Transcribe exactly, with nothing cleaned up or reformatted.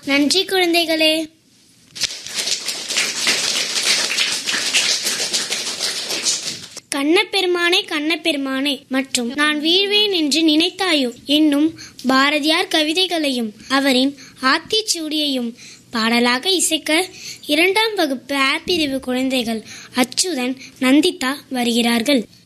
நன்றி குழந்தைகளே. கண்ணப்பெருமானே கண்ணப்பெருமானே மற்றும் நான் வீழ்வேன் என்று நினைத்தாயோ என்னும் பாரதியார் கவிதைகளையும் அவரின் ஆத்திச்சூடியையும் பாடலாக இசைக்க இரண்டாம் வகுப்பு ஆ பிரிவு குழந்தைகள் அச்சுதன், நந்திதா வருகிறார்கள்.